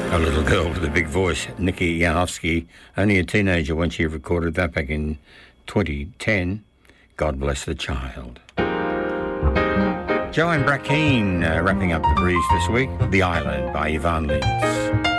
A little girl with a big voice, Nikki Janowski, only a teenager when she recorded that back in 2010. God bless the child. Joanne Brackeen wrapping up the breeze this week. The Island by Yvonne Lins.